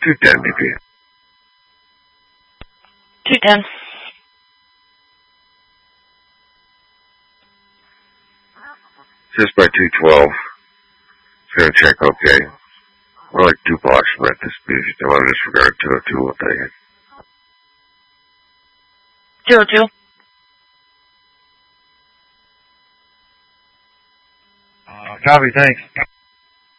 210 BP. 210. Just by 212. It's gonna check okay. We're like 2 blocks from that distribution. I want to disregard 202, we'll take it. 202. Copy, thanks.